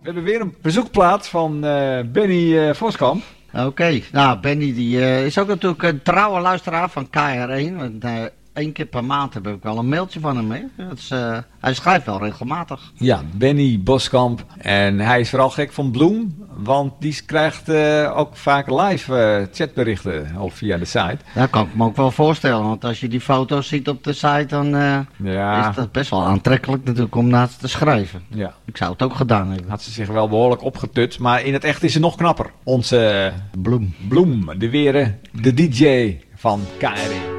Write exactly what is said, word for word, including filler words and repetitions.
We hebben weer een bezoekplaats van uh, Benny uh, Voskamp. Oké, okay. Nou Benny die uh, is ook natuurlijk een trouwe luisteraar van K R één. Want, uh, Eén keer per maand heb ik wel een mailtje van hem mee. Dus, uh, hij schrijft wel regelmatig. Ja, Benny Boskamp. En hij is vooral gek van Bloem. Want die krijgt uh, ook vaak live uh, chatberichten of via de site. Dat kan ik me ook wel voorstellen. Want als je die foto's ziet op de site, dan uh, ja. is dat best wel aantrekkelijk natuurlijk om naast te schrijven. Ja. Ik zou het ook gedaan hebben. Had ze zich wel behoorlijk opgetut. Maar in het echt is ze nog knapper. Onze Bloem. Bloem, de weer de D J van K R één.